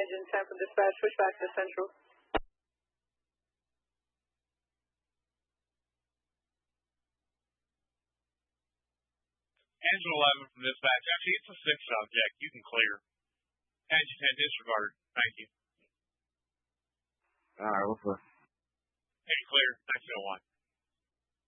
engine 10 from dispatch. Switch back to Central. Engine 11 from dispatch. Actually, it's a 6 subject. You can clear. Engine 10 disregarded. Thank you. All right, what's up? Hey, clear. 1901.